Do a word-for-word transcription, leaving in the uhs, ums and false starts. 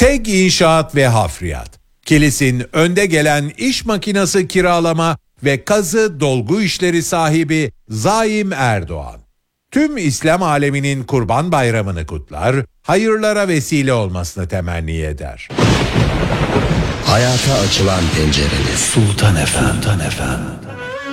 Teg İnşaat ve Hafriyat, Kilis'in önde gelen iş makinası kiralama ve kazı dolgu işleri sahibi Zaim Erdoğan. Tüm İslam aleminin Kurban Bayramı'nı kutlar, hayırlara vesile olmasını temenni eder. Hayata açılan pencereniz. Sultan Efendi. Sultan Efendi.